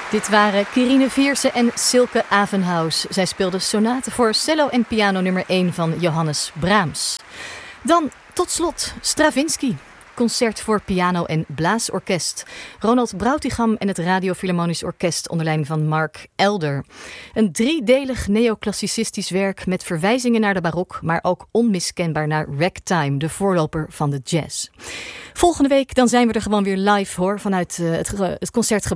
Dit waren Quirine Viersen en Silke Avenhaus. Zij speelden sonate voor cello en piano nummer 1 van Johannes Brahms. Dan tot slot Stravinsky. Concert voor piano en blaasorkest. Ronald Brautigam en het Radio Philharmonisch Orkest onder leiding van Mark Elder. Een 3-delig neoclassicistisch werk met verwijzingen naar de barok, maar ook onmiskenbaar naar ragtime, de voorloper van de jazz. Volgende week dan zijn we er gewoon weer live hoor, vanuit het concertgebouw